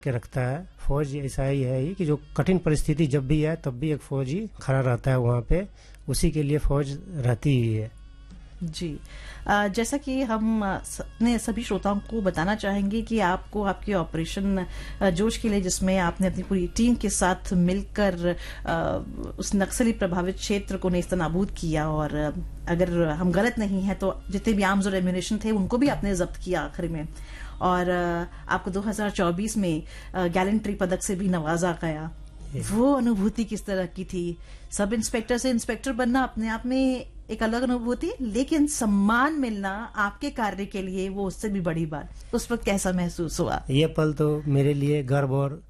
के रखता है। फौज ऐसा ही है ही कि जो कठिन परिस्थिति जब भी है तब भी एक फौजी खड़ा रहता है वहाँ पे, उसी के लिए फौज रहती ही है। जी, जैसा कि हम अपने सभी श्रोताओं को बताना चाहेंगे कि आपको आपके ऑपरेशन जोश के लिए, जिसमें आपने अपनी पूरी टीम के साथ मिलकर उस नक्सली प्रभावित क्षेत्र को नेस्तनाबूद किया, और अगर हम गलत नहीं हैं तो जितने भी आर्म्स और एम्यूनिशन थे उनको भी आपने जब्त किया आखिर में, और आपको 2024 में गैलेंट्री पदक से भी नवाजा गया। वो अनुभूति किस तरह की थी? सब इंस्पेक्टर से इंस्पेक्टर बनना अपने आप में एक अलग अनुभूति, लेकिन सम्मान मिलना आपके कार्य के लिए वो उससे भी बड़ी बात। उस वक्त कैसा महसूस हुआ? ये पल तो मेरे लिए गर्व और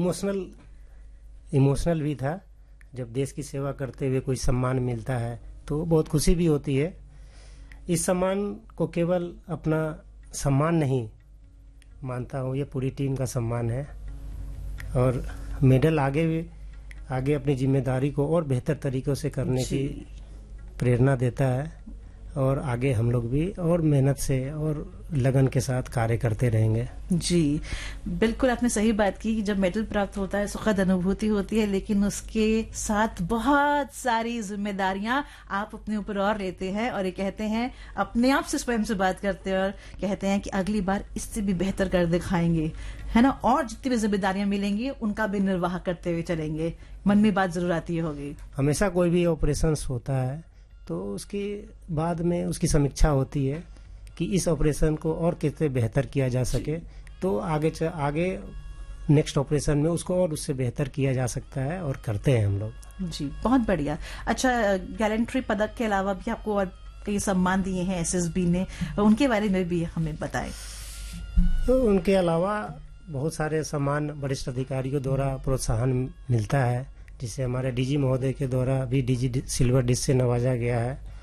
इमोशनल भी था। जब देश की सेवा करते हुए कोई सम्मान मिलता है तो बहुत खुशी भी होती है। इस सम्मान को केवल अपना सम्मान नहीं मानता हूँ, ये पूरी टीम का सम्मान है, और मेडल आगे अपनी जिम्मेदारी को और बेहतर तरीकों से करने की प्रेरणा देता है, और आगे हम लोग भी और मेहनत से और लगन के साथ कार्य करते रहेंगे। जी, बिल्कुल आपने सही बात की कि जब मेडल प्राप्त होता है सुखद अनुभूति होती है, लेकिन उसके साथ बहुत सारी जिम्मेदारियां आप अपने ऊपर और लेते हैं, और ये कहते हैं, अपने आप से स्वयं से बात करते हैं और कहते हैं कि अगली बार इससे भी बेहतर कर दिखाएंगे, है ना, और जितनी भी जिम्मेदारियां मिलेंगी उनका भी निर्वाह करते हुए चलेंगे। मन में बात जरूर आती होगी। हमेशा कोई भी ऑपरेशन होता है तो उसके बाद में उसकी समीक्षा होती है कि इस ऑपरेशन को और कैसे बेहतर किया जा सके, तो आगे नेक्स्ट ऑपरेशन में उसको और उससे बेहतर किया जा सकता है, और करते हैं हम लोग। जी, बहुत बढ़िया। अच्छा, गैलेंट्री पदक के अलावा भी आपको और कई सम्मान दिए हैं एसएसबी ने, उनके बारे में भी हमें बताएं। तो उनके अलावा बहुत सारे सम्मान वरिष्ठ अधिकारियों द्वारा प्रोत्साहन मिलता है, जिसे हमारे डीजी महोदय के द्वारा भी डीजी सिल्वर डिस्क से नवाजा गया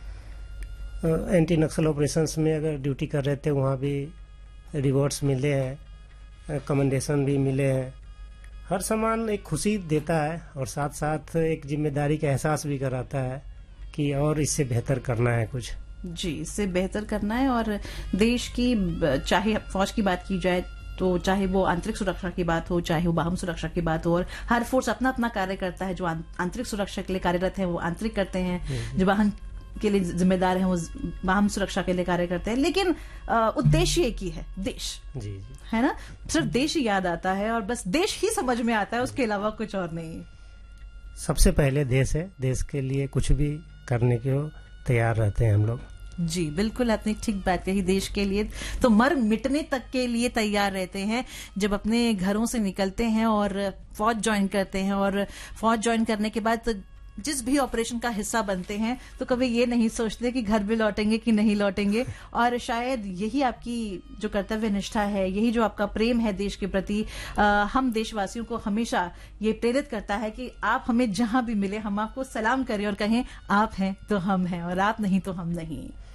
है। एंटी नक्सल ऑपरेशंस में अगर ड्यूटी कर रहे थे वहाँ भी रिवॉर्ड्स मिले हैं, कमेंडेशन भी मिले हैं। हर सम्मान एक खुशी देता है और साथ साथ एक जिम्मेदारी का एहसास भी कराता है कि और इससे बेहतर करना है कुछ। जी, इससे बेहतर करना है, और देश की, चाहे फौज की बात की जाए तो चाहे वो आंतरिक सुरक्षा की बात हो, चाहे वो बाह्य सुरक्षा की बात हो, और हर फोर्स अपना अपना कार्य करता है। जो आंतरिक सुरक्षा के लिए कार्यरत है वो आंतरिक करते हैं, जो वाहन के लिए जिम्मेदार हैं वो बाह्य सुरक्षा के लिए कार्य करते हैं, लेकिन उद्देश्य एक ही है, देश। जी, है ना, सिर्फ देश ही याद आता है और बस देश ही समझ में आता है, उसके अलावा कुछ और नहीं। सबसे पहले देश है, देश के लिए कुछ भी करने को तैयार रहते हैं हम लोग। जी, बिल्कुल आपने ठीक बात कही। देश के लिए तो मर मिटने तक के लिए तैयार रहते हैं। जब अपने घरों से निकलते हैं और फौज ज्वाइन करते हैं, और फौज ज्वाइन करने के बाद तो जिस भी ऑपरेशन का हिस्सा बनते हैं तो कभी ये नहीं सोचते कि घर भी लौटेंगे कि नहीं लौटेंगे, और शायद यही आपकी जो कर्तव्य निष्ठा है, यही जो आपका प्रेम है देश के प्रति, हम देशवासियों को हमेशा ये प्रेरित करता है कि आप हमें जहां भी मिले हम आपको सलाम करें और कहें आप हैं तो हम हैं और आप नहीं तो हम नहीं।